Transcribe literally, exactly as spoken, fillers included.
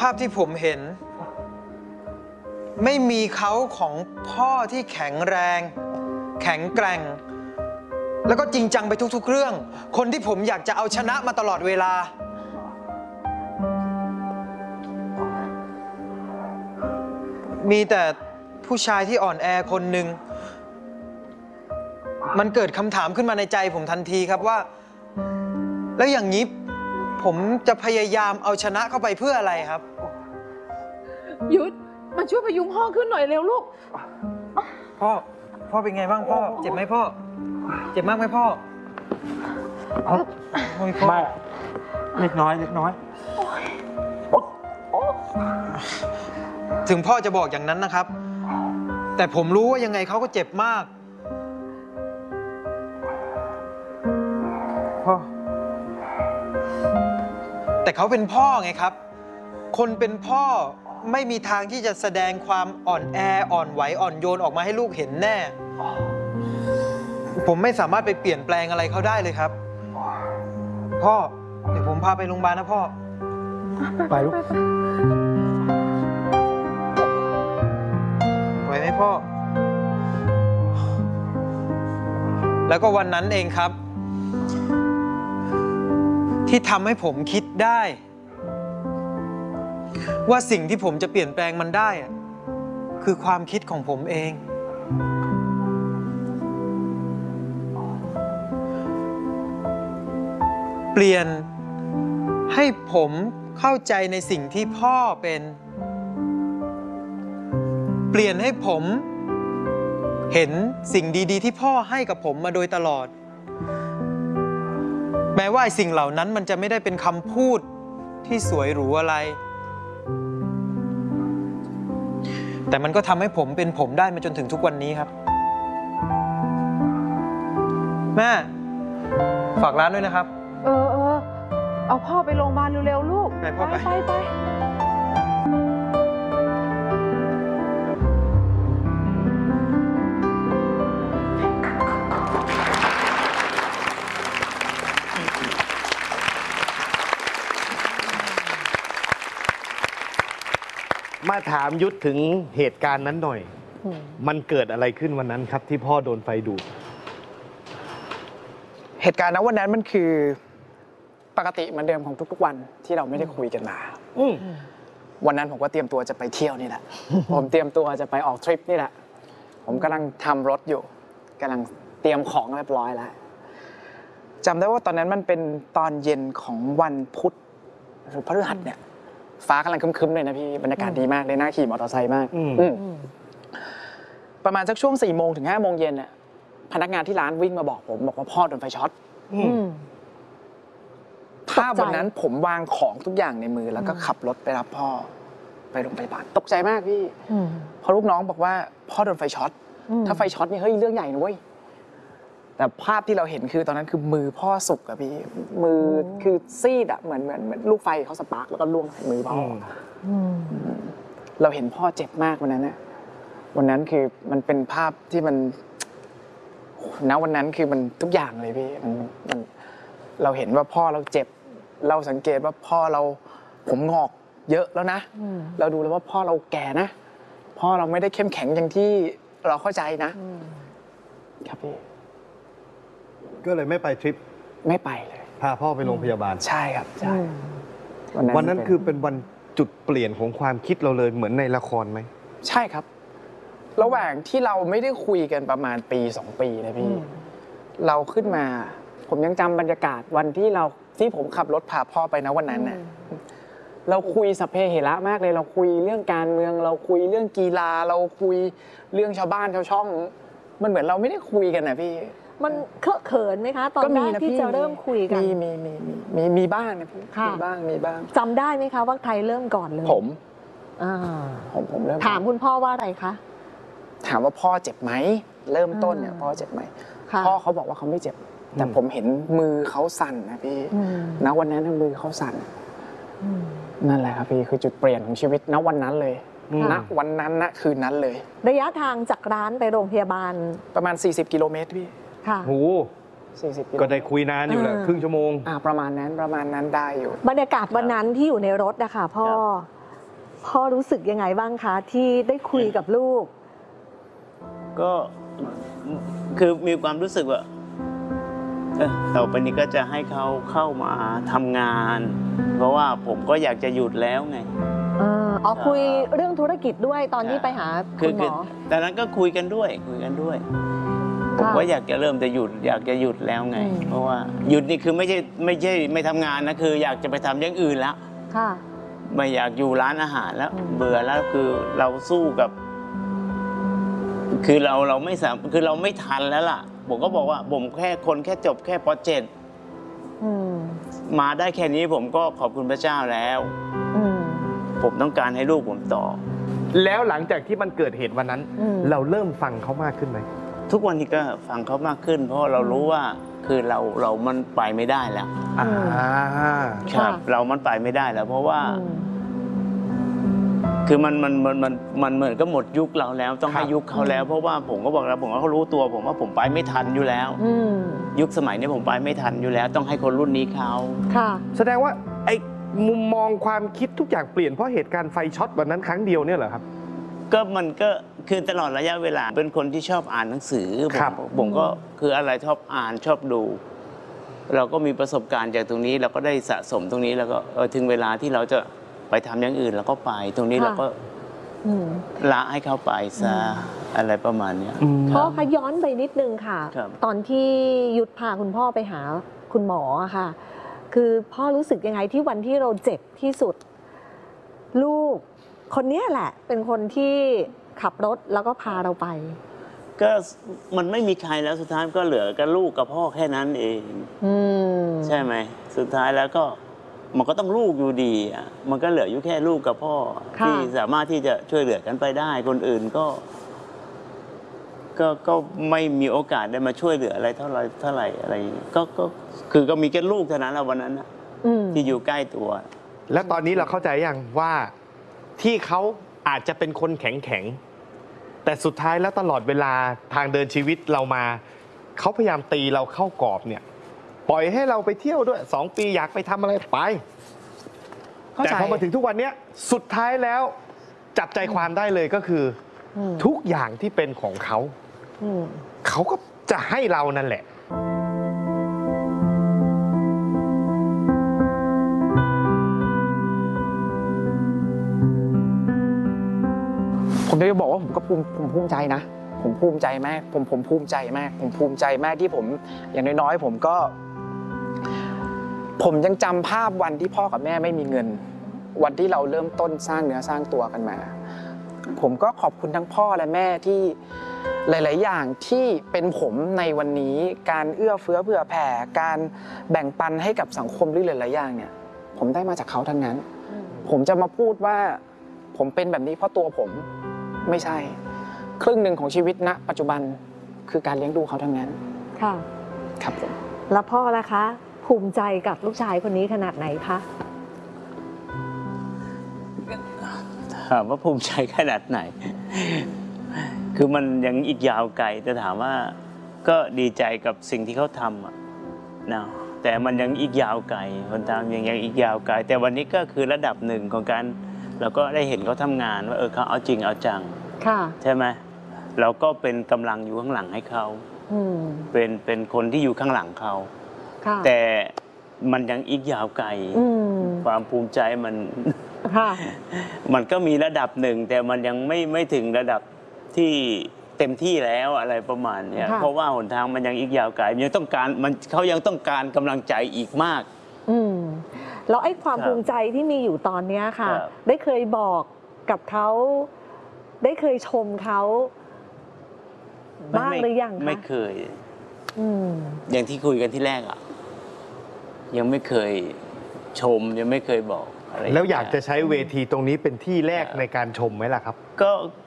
าพที่ผมเห็นไม่มีเขาของพ่อที่แข็งแรงแข็งแกร่งแล้วก็จริงจังไปทุกๆเรื่องคนที่ผมอยากจะเอาชนะมาตลอดเวลามีแต่ผู้ชายที่อ่อนแอคนหนึ่งมันเกิดคำถามขึ้นมาในใจผมทันทีครับว่าแล้วอย่างนี้ผมจะพยายามเอาชนะเข้าไปเพื่ออะไรครับยุทธมาช่วยพยุงพ่อขึ้นหน่อยเร็วลูกพ่อพ่อเป็นไงบ้างพ่อเจ็บไหมพ่อเจ็บมากไหมพ่อไม่เล็กน้อยเล็กน้อยถึงพ่อจะบอกอย่างนั้นนะครับแต่ผมรู้ว่ายังไงเขาก็เจ็บมากพ่อแต่เขาเป็นพ่อไงครับคนเป็นพ่อไม่มีทางที่จะแสดงความอ่อนแออ่อนไหวอ่อนโยนออกมาให้ลูกเห็นแน่ผมไม่สามารถไปเปลี่ยนแปลงอะไรเขาได้เลยครับพ่อเดี๋ยวผมพาไปโรงพยาบาลนะพ่อไปลูกไหวไหมพ่อแล้วก็วันนั้นเองครับที่ทำให้ผมคิดได้ว่าสิ่งที่ผมจะเปลี่ยนแปลงมันได้คือความคิดของผมเองเปลี่ยนให้ผมเข้าใจในสิ่งที่พ่อเป็นเปลี่ยนให้ผมเห็นสิ่งดีๆที่พ่อให้กับผมมาโดยตลอดแม้ว่าสิ่งเหล่านั้นมันจะไม่ได้เป็นคำพูดที่สวยหรูอะไรแต่มันก็ทำให้ผมเป็นผมได้มาจนถึงทุกวันนี้ครับแม่ฝากร้านด้วยนะครับเออเออเอาพ่อไปโรงพยาบาลเร็วๆลูกไปพ่อไปไปไปมาถามยุทธถึงเหตุการณ์นั้นหน่อยมันเกิดอะไรขึ้นวันนั้นครับที่พ่อโดนไฟดูดเหตุการณ์นั้นวันนั้นมันคือปกติเหมือนเดิมของทุกๆวันที่เราไม่ได้คุยกันมาวันนั้นผมก็เตรียมตัวจะไปเที่ยวนี่แหละ ผมเตรียมตัวจะไปออกทริปนี่แหละผมกำลังทำรถอยู่กำลังเตรียมของเรียบร้อยแล้วจำได้ว่าตอนนั้นมันเป็นตอนเย็นของวันพุธหรือพฤหัสเนี่ยฟ้ากำลังครึ้มๆเลยนะพี่บรรยากาศดีมากเลยน่าขี่มอเตอร์ไซค์มากประมาณสักช่วงสี่โมงถึงห้าโมงเย็นเนี่ยพนักงานที่ร้านวิ่งมาบอกผมบอกว่าพ่อโดนไฟช็อตภาพวันนั้นผมวางของทุกอย่างในมือแล้วก็ขับรถไปรับพ่อไปโรงพยาบาลตกใจมากพี่เพราะลูกน้องบอกว่าพ่อโดนไฟช็อตถ้าไฟช็อตนี่เฮ้ยเรื่องใหญ่นะเว้ยแต่ภาพที่เราเห็นคือตอนนั้นคือมือพ่อสุกอะพี่มือคือซีดอะเหมือนเหมือนเหมือนลูกไฟเขาสปาร์กแล้วก็ล่วงใส่มือพ่อเราเห็นพ่อเจ็บมากวันนั้นนะวันนั้นคือมันเป็นภาพที่มันณวันนั้นคือมันทุกอย่างเลยพี่มันมันเราเห็นว่าพ่อเราเจ็บเราสังเกตว่าพ่อเราผมงอกเยอะแล้วนะเราดูแล้วว่าพ่อเราแก่นะพ่อเราไม่ได้เข้มแข็งอย่างที่เราเข้าใจนะครับพี่ก็เลยไม่ไปทริปไม่ไปเลยพาพ่อไปโรงพยาบาลใช่ครับใช่วันนั้นคือเป็นวันจุดเปลี่ยนของความคิดเราเลยเหมือนในละครไหมใช่ครับระหว่างที่เราไม่ได้คุยกันประมาณปีสองปีนะพี่เราขึ้นมาผมยังจำบรรยากาศวันที่เราที่ผมขับรถพาพ่อไปนะวันนั้นน่ะเราคุยสัพเพเหระมากเลยเราคุยเรื่องการเมืองเราคุยเรื่องกีฬาเราคุยเรื่องชาวบ้านชาวช่องมันเหมือนเราไม่ได้คุยกันนะพี่มันเคอะเขินไหมคะตอนแรกที่จะเริ่มคุยกันมีมีมีมีมีบ้างนะพี่มีบ้างมีบ้างจำได้ไหมคะว่าใครเริ่มก่อนเลยผมผมผมเริ่มถามคุณพ่อว่าอะไรคะถามว่าพ่อเจ็บไหมเริ่มต้นเนี่ยพ่อเจ็บไหมพ่อเขาบอกว่าเขาไม่เจ็บแต่ผมเห็นมือเขาสั่นนะพี่ณวันนั้นมือเขาสั่นนั่นแหละครับพี่คือจุดเปลี่ยนของชีวิตณวันนั้นเลยณวันนั้นณคืนนั้นเลยระยะทางจากร้านไปโรงพยาบาลประมาณสี่สิบกิโลเมตรพี่ค่ะโอ้สี่สิบก็ได้คุยนานอยู่แหละครึ่งชั่วโมงอ่าประมาณนั้นประมาณนั้นได้อยู่บรรยากาศวันนั้นที่อยู่ในรถนะคะพ่อพ่อรู้สึกยังไงบ้างคะที่ได้คุยกับลูกก็คือมีความรู้สึกว่าเออต่อไปนี้ก็จะให้เขาเข้ามาทำงาน เพราะว่าผมก็อยากจะหยุดแล้วไงเอออ๋อคุยเรื่องธุรกิจด้วยตอนที่ไปหาคืคุณหมคืออตอนนั้นก็คุยกันด้วยคุยกันด้วย ผมค่ะว่าอยากจะเริ่มจะหยุด อยากจะหยุดแล้วไงอืมเพราะว่าหยุดนี่คือไม่ใช่ไม่ใช่ไม่ทำงานนะคือ อยากจะไปทำอย่างอื่นแล้วค่ะไม่อยากอยู่ร้านอาหารแล้วอืมเบื่อแล้วคือเราสู้กับ คือเราเราไม่สามคือเราไม่ทันแล้วล่ะ ผมก็บอกว่าผมแค่คนแค่จบแค่ปเจ็ดอืมมาได้แค่นี้ผมก็ขอบคุณพระเจ้าแล้วอืมผมต้องการให้ลูกผมต่อแล้วหลังจากที่มันเกิดเหตุวันนั้นอืมเราเริ่มฟังเขามากขึ้นไหมทุกวันนี้ก็ฟังเขามากขึ้น เพราะเรารู้ว่าคือเราเรามันไปไม่ได้แล้วอ่าครับค่ะเรามันไปไม่ได้แล้ว เพราะว่าอืมคือมันมันมันมันมันเหมือนก็หมดยุคเราแล้ว ต้องให้ครับยุคเขาแล้ว เพราะว่าผมก็บอกแล้วผมว่าเขารู้ตัว ผมว่าผมไปไม่ทันอยู่แล้วอืมยุคสมัยนี้ผมไปไม่ทันอยู่แล้ว ต้องให้คนรุ่นนี้เขาค่ะแสดงว่าไอ้มุมมองความคิดทุกอย่างเปลี่ยนเพราะเหตุการณ์ไฟช็อตวันนั้นครั้งเดียวเนี่ยเหรอครับก็มันก็คือตลอดระยะเวลาเป็นคนที่ชอบอ่านหนังสือผมครับผมก็คืออะไรชอบอ่านชอบดู เราก็มีประสบการณ์จากตรงนี้เราก็ได้สะสมตรงนี้แล้วก็เออถึงเวลาที่เราจะไปทำอย่างอื่นเราก็ไป ตรงนี้ค่ะเราก็อืมละให้เขาไปซะอะไรประมาณเนี้ยอืมคพ่อรับคะย้อนไปนิดนึงค่ะครับตอนที่ยุทธพาคุณพ่อไปหาคุณหมออะค่ะ คือพ่อรู้สึกยังไงที่วันที่เราเจ็บที่สุด ลูก คนเนี้ยแหละ เป็นคนที่ขับรถแล้วก็พาเราไปก็มันไม่มีใครแล้วสุดท้ายก็เหลือกับลูกกับพ่อแค่นั้นเองอืมใช่ไหมสุดท้ายแล้วก็มันก็ต้องลูกอยู่ดีอ่ะมันก็เหลืออยู่แค่ลูกกับพ่อค่ะที่สามารถที่จะช่วยเหลือกันไปได้คนอื่นก็ ก็ก็ไม่มีโอกาสได้มาช่วยเหลืออะไรเท่าไหรเท่าไหร่อะไรอย่างเงี้ยก็ก็คือก็มีแค่ลูกเท่านั้นแหละวันนั้นน่ะอืมที่อยู่ใกล้ตัวแล้วตอนนี้เราเข้าใจยังว่าที่เขาอาจจะเป็นคนแข็งแข็งๆแต่สุดท้ายแล้วตลอดเวลาทางเดินชีวิตเรามา เขาพยายามตีเราเข้ากรอบเนี่ย ปล่อยให้เราไปเที่ยวด้วยสองปีอยากไปทำอะไรไปเข้าแต่ใจพอมาถึงทุกวันเนี้ยสุดท้ายแล้วจับใจความได้เลยก็คืออมทุกอย่างที่เป็นของเขาอืมเขาก็จะให้เรานั่นแหละผมจะบอกว่าผมก็ภูมิผมภูมิใจนะ ผมภูมิใจมากผมผมภูมิใจมาก ผมภูมิใจมากที่ผมอย่างน้อยๆผมก็ ผมยังจำภาพวันที่พ่อกับแม่ไม่มีเงิน วันที่เราเริ่มต้นสร้างเนื้อสร้างตัวกันมา ผมก็ขอบคุณทั้งพ่อและแม่ที่หลาย ๆ อย่างที่เป็นผมในวันนี้การเอื้อเฟื้อเผื่อแผ่การแบ่งปันให้กับสังคมหรือหลาย ๆ อย่างเนี่ย ผมได้มาจากเขาทั้งนั้น ผมจะมาพูดว่าผมเป็นแบบนี้เพราะตัวผมไม่ใช่ ครึ่งหนึ่งของชีวิตณปัจจุบันคือการเลี้ยงดูเขาทั้งนั้นค่ะครับผมแล้วพ่อล่ะคะ ภูมิใจกับลูกชายคนนี้ขนาดไหนคะถามว่าภูมิใจขนาดไหน คือมันยังอีกยาวไกลแต่ถามว่าก็ดีใจกับสิ่งที่เขาทำอะนะแต่มันยังอีกยาวไกลคนทำยังยังอีกยาวไกล แต่วันนี้ก็คือระดับหนึ่งของการเราก็ได้เห็นเขาทำงานว่าเออเขาเอาจริงเอาจังค่ะใช่ไหมเราก็เป็นกำลังอยู่ข้างหลังให้เขาอืมเป็นเป็นคนที่อยู่ข้างหลังเขาค่ะแต่มันยังอีกยาวไกลอืมความภูมิใจมันค่ะมันก็มีระดับหนึ่ง แต่มันยังไม่ไม่ถึงระดับที่เต็มที่แล้วอะไรประมาณเนี้ยค่ะเพราะว่าหนทางมันยังอีกยาวไกลยังต้องการมันเขายังต้องการกำลังใจอีกมากอืมแล้วไอ้ความครับภูมิใจที่มีอยู่ตอนเนี้ยค่ะครับได้เคยบอกกับเขา ได้เคยชมเขาบ้างหรือยังคะไม่เคยอืมอย่างที่คุยกันที่แรกอ่ะยังไม่เคยชมยังไม่เคยบอกอะไรแล้วอยากจะงเงี้ใช้เวทีตรงนี้เป็นที่แรกในการชมไหมล่ะครับก็